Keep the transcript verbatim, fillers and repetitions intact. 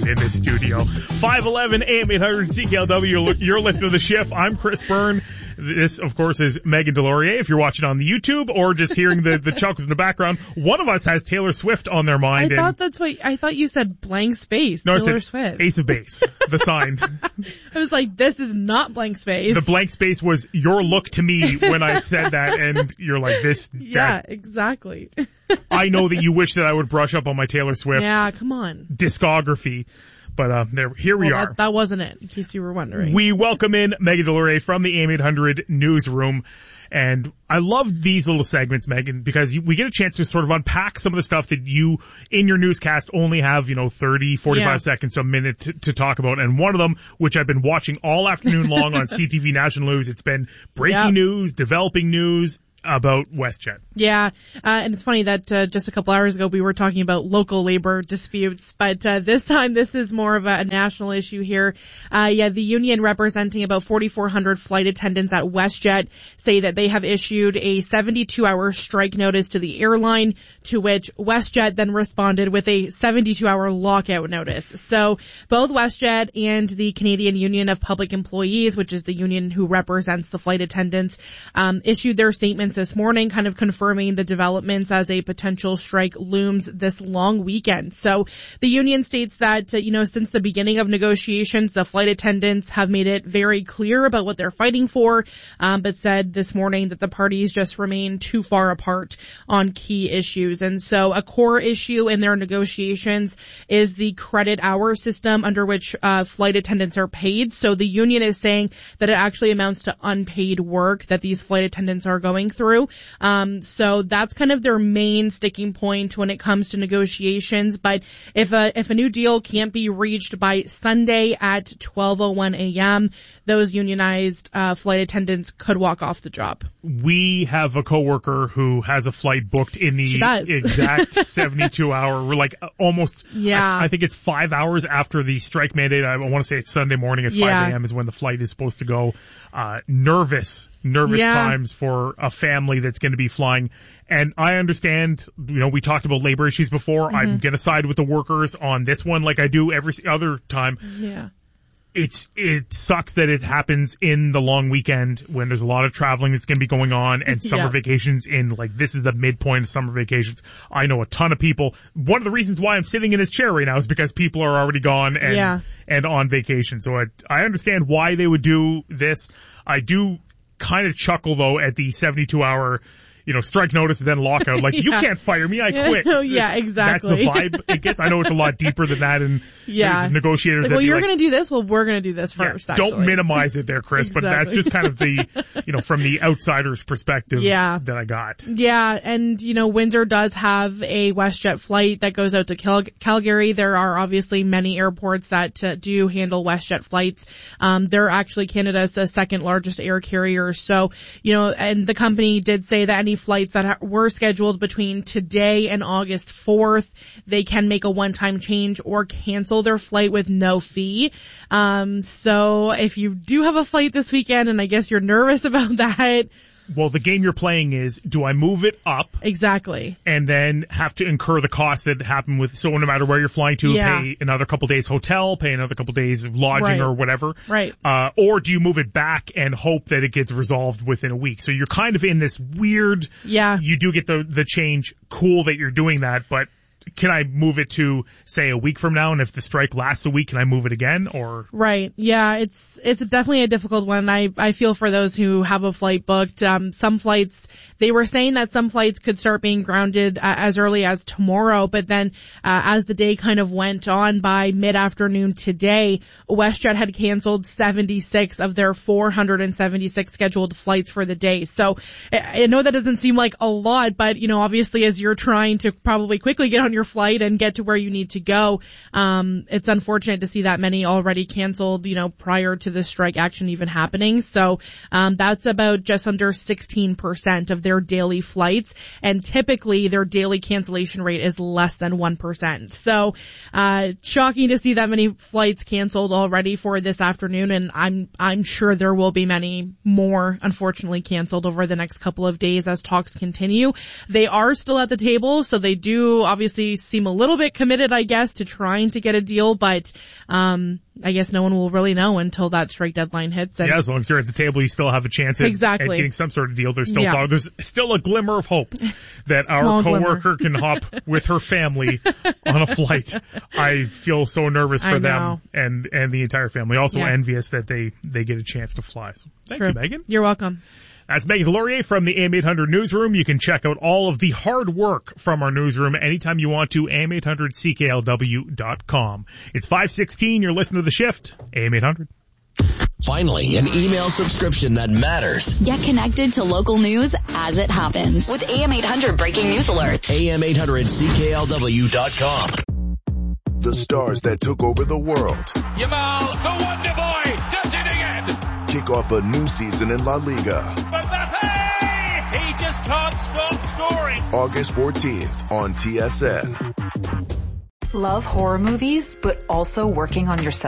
in this studio. five eleven A M eight hundred C K L W, you're listening to The Shift. I'm Chris Byrne. This, of course, is Megan Delorier, if you're watching on the YouTube or just hearing the, the chuckles in the background. One of us has Taylor Swift on their mind. I thought and that's what, I thought you said blank space, no, Taylor I said Swift. Ace of Base, the sign. I was like, this is not blank space. The blank space was your look to me when I said that, and you're like, this, Yeah, that. exactly. I know that you wish that I would brush up on my Taylor Swift Yeah, come on. discography. But uh, there, here we well, are. That, that wasn't it, in case you were wondering. We welcome in Megan Delorier from the A M eight hundred newsroom. And I love these little segments, Megan, because you, we get a chance to sort of unpack some of the stuff that you, in your newscast, only have, you know, thirty, forty-five yeah. seconds to a minute to, to talk about. And one of them, which I've been watching all afternoon long on C T V National News, it's been breaking yep. news, developing news about WestJet. Yeah, uh, and it's funny that uh, just a couple hours ago we were talking about local labor disputes, but uh, this time this is more of a, a national issue here. Uh, yeah, the union representing about forty-four hundred flight attendants at WestJet say that they have issued a seventy-two hour strike notice to the airline, to which WestJet then responded with a seventy-two hour lockout notice. So both WestJet and the Canadian Union of Public Employees, which is the union who represents the flight attendants, um, issued their statements this morning, kind of confirming the developments as a potential strike looms this long weekend. So the union states that, uh, you know, since the beginning of negotiations, the flight attendants have made it very clear about what they're fighting for, um, but said this morning that the parties just remain too far apart on key issues. And so a core issue in their negotiations is the credit hour system under which uh, flight attendants are paid. So the union is saying that it actually amounts to unpaid work that these flight attendants are going through. Um, so that's kind of their main sticking point when it comes to negotiations. But if a, if a new deal can't be reached by Sunday at twelve oh one a.m., those unionized uh, flight attendants could walk off the job. We have a coworker who has a flight booked in the exact seventy-two hour. We're like almost, yeah. I, I think it's five hours after the strike mandate. I want to say it's Sunday morning at yeah. five a.m. is when the flight is supposed to go. Uh, nervous, nervous yeah. times for a family that's going to be flying. And I understand, you know, we talked about labor issues before. Mm-hmm. I'm going to side with the workers on this one like I do every other time. Yeah. It's, it sucks that it happens in the long weekend when there's a lot of traveling that's going to be going on and summer yeah. vacations in, like, this is the midpoint of summer vacations. I know a ton of people. One of the reasons why I'm sitting in this chair right now is because people are already gone and, yeah. and on vacation. So I, I understand why they would do this. I do kind of chuckle though at the seventy-two hour, you know, strike notice and then lockout. Like, yeah. you can't fire me, I quit. Oh, yeah, it's, exactly. That's the vibe it gets. I know it's a lot deeper than that, and yeah. negotiators like, that well, you're like, going to do this, well, we're going to do this first, yeah, actually. Don't minimize it there, Chris, exactly. but that's just kind of the, you know, from the outsider's perspective yeah. that I got. Yeah, and, you know, Windsor does have a WestJet flight that goes out to Cal- Calgary. There are obviously many airports that uh, do handle WestJet flights. Um, they're actually Canada's uh, second largest air carrier. So, you know, and the company did say that any flights that ha- were scheduled between today and August fourth, they can make a one-time change or cancel their flight with no fee. Um, so if you do have a flight this weekend, and I guess you're nervous about that, well, the game you're playing is, do I move it up? Exactly. And then have to incur the costs that happen with, so no matter where you're flying to, yeah. pay another couple days hotel, pay another couple days of lodging right. or whatever. Right. Uh, or do you move it back and hope that it gets resolved within a week? So you're kind of in this weird, yeah. you do get the, the change. Cool that you're doing that, but can I move it to, say, a week from now? And if the strike lasts a week, can I move it again? Or right, yeah, it's it's definitely a difficult one. I I feel for those who have a flight booked. Um, some flights, they were saying that some flights could start being grounded uh, as early as tomorrow, but then uh, as the day kind of went on, by mid-afternoon today, WestJet had canceled seventy-six of their four hundred seventy-six scheduled flights for the day. So I, I know that doesn't seem like a lot, but you know, obviously, as you're trying to probably quickly get on your flight and get to where you need to go. Um, it's unfortunate to see that many already canceled, you know, prior to the strike action even happening. So, um, that's about just under sixteen percent of their daily flights. And typically their daily cancellation rate is less than one percent. So, uh, shocking to see that many flights canceled already for this afternoon. And I'm, I'm sure there will be many more, unfortunately, canceled over the next couple of days as talks continue. They are still at the table. So they do obviously already seem a little bit committed, I guess, to trying to get a deal, but um I guess no one will really know until that strike deadline hits. And yeah, as long as you're at the table, you still have a chance at, exactly. at getting some sort of deal. There's still yeah. talk, there's still a glimmer of hope that our coworker can hop with her family on a flight. I feel so nervous for them and and the entire family. Also yeah. envious that they they get a chance to fly. So thank True. you, Megan. You're welcome. That's Megan Delorier from the A M eight hundred Newsroom. You can check out all of the hard work from our newsroom anytime you want to, A M eight hundred C K L W dot com. It's five sixteen. You're listening to The Shift, A M eight hundred. Finally, an email subscription that matters. Get connected to local news as it happens with A M eight hundred breaking news alerts. A M eight hundred C K L W dot com. The stars that took over the world. Yamal, the Wonder Boy, does it again. Kick off a new season in La Liga. Mbappe! He just can't stop scoring. August fourteenth on T S N. Love horror movies, but also working on yourself.